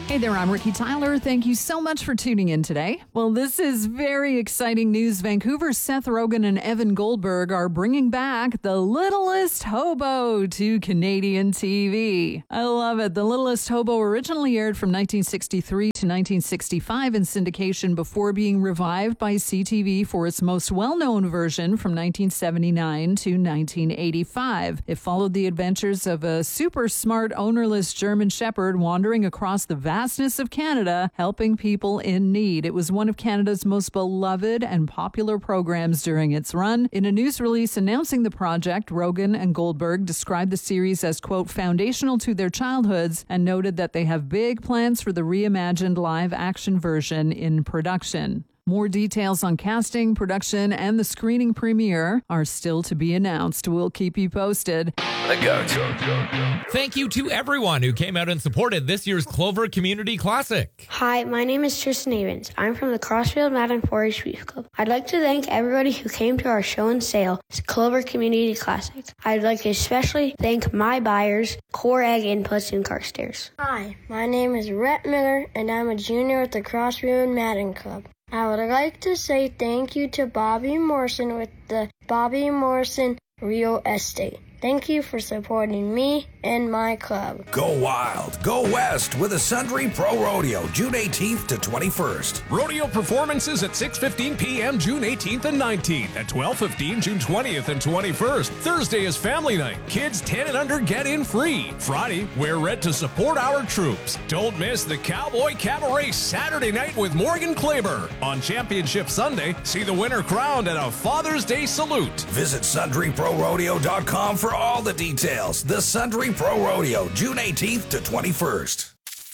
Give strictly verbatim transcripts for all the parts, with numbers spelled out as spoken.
Hey there, I'm Ricky Tyler. Thank you so much for tuning in today. Well, this is very exciting news. Vancouver's Seth Rogen and Evan Goldberg are bringing back The Littlest Hobo to Canadian T V. I love it. The Littlest Hobo originally aired from nineteen sixty-three to nineteen sixty-five in syndication before being revived by C T V for its most well-known version from nineteen seventy-nine to nineteen eighty-five. It followed the adventures of a super smart, ownerless German Shepherd wandering across the vastness of Canada, helping people in need. It was one of Canada's most beloved and popular programs during its run. In a news release announcing the project, Rogen and Goldberg described the series as, quote, foundational to their childhoods, and noted that they have big plans for the reimagined live-action version in production. More details on casting, production, and the screening premiere are still to be announced. We'll keep you posted. The go-to. Thank you to everyone who came out and supported this year's Clover Community Classic. Hi, my name is Tristan Avens. I'm from the Crossfield Madden four H Youth Club. I'd like to thank everybody who came to our show and sale, Clover Community Classic. I'd like to especially thank my buyers, Core Ag Inputs in Carstairs. Hi, my name is Rhett Miller, and I'm a junior at the Crossfield Madden Club. I would like to say thank you to Bobby Morrison with the Bobby Morrison Real Estate. Thank you for supporting me and my club. Go wild, go west with a Sundre Pro Rodeo, June eighteenth to twenty-first. Rodeo performances at six fifteen p.m. June eighteenth and nineteenth. At twelve fifteen June twentieth and twenty-first. Thursday is family night. Kids ten and under get in free. Friday, wear red to support our troops. Don't miss the Cowboy Cabaret Saturday night with Morgan Klaber. On Championship Sunday, see the winner crowned at a Father's Day salute. Visit Sundre Pro Rodeo dot com for all the details. The Sundre Pro Rodeo, June eighteenth to twenty-first.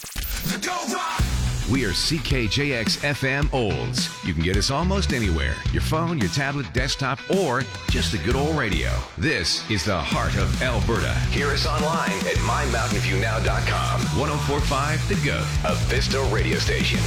Go rock! We are C K J X F M Olds. You can get us almost anywhere. Your phone, your tablet, desktop, or just a good old radio. This is the heart of Alberta. Hear us online at my mountain view now dot com. one oh four point five The Goat, a Vista radio station.